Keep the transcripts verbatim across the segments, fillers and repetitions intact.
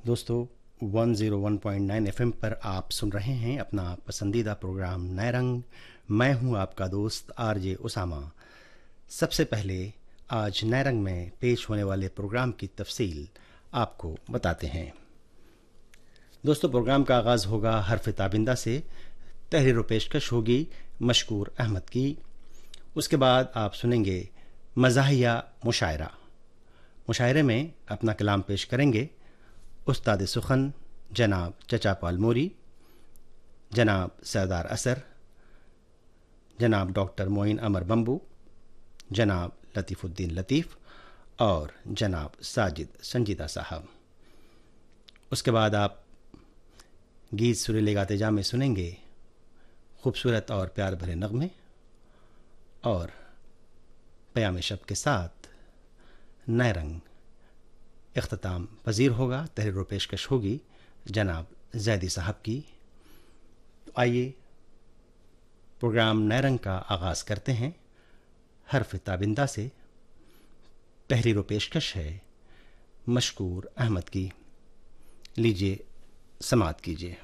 دوستو one zero one point nine F M پر آپ سن رہے ہیں اپنا پسندیدہ پروگرام نئے رنگ. میں ہوں آپ کا دوست آر جے اسامہ. سب سے پہلے آج نئے رنگ میں پیش ہونے والے پروگرام کی تفصیل آپ کو بتاتے ہیں. دوستو پروگرام کا آغاز ہوگا حرف تابندہ سے. تحریر و پیشکش ہوگی مشکور احمد کی. اس کے بعد آپ سنیں گے مزاحیہ مشاعرہ. مشاعرے میں اپنا کلام پیش کریں گے استاد سخن جناب چچا پال موری، جناب سردار اثر، جناب ڈاکٹر معین امر بمبو، جناب لطیف الدین لطیف اور جناب ساجد سنجیدہ صاحب. اس کے بعد آپ گیت سریلے گاتے جا میں سنیں گے خوبصورت اور پیار بھرے نغمے، اور پیام شب کے ساتھ نئے رنگ اختتام پذیر ہوگا. تحریر و پیشکش ہوگی جناب زیدی صاحب کی. تو آئیے پروگرام نئے رنگ کا آغاز کرتے ہیں حرف تابندہ سے. تحریر و پیشکش ہے مشکور احمد کی. لیجیے سماعت کیجیے.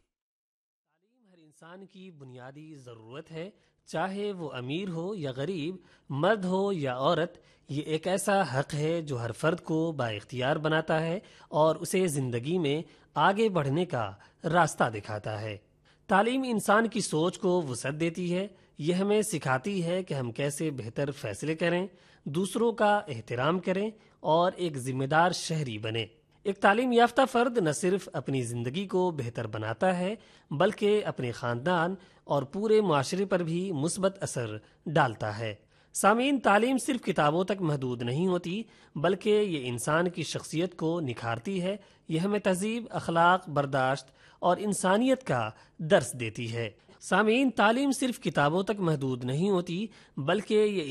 تعلیم ہر انسان کی بنیادی ضرورت ہے، چاہے وہ امیر ہو یا غریب، مرد ہو یا عورت. یہ ایک ایسا حق ہے جو ہر فرد کو بااختیار بناتا ہے اور اسے زندگی میں آگے بڑھنے کا راستہ دکھاتا ہے. تعلیم انسان کی سوچ کو وسعت دیتی ہے. یہ ہمیں سکھاتی ہے کہ ہم کیسے بہتر فیصلے کریں، دوسروں کا احترام کریں اور ایک ذمہ دار شہری بنیں. ایک تعلیم یافتہ فرد نہ صرف اپنی زندگی کو بہتر بناتا ہے بلکہ اپنے خاندان اور پورے معاشرے پر بھی مثبت اثر ڈالتا ہے. سامعین، تعلیم صرف کتابوں تک محدود نہیں ہوتی بلکہ یہ انسان کی شخصیت کو نکھارتی ہے. یہ ہمیں تہذیب، اخلاق، برداشت اور انسانیت کا درس دیتی ہے. سامعین، تعلیم صرف کتابوں تک محدود نہیں ہوتی بلکہ یہ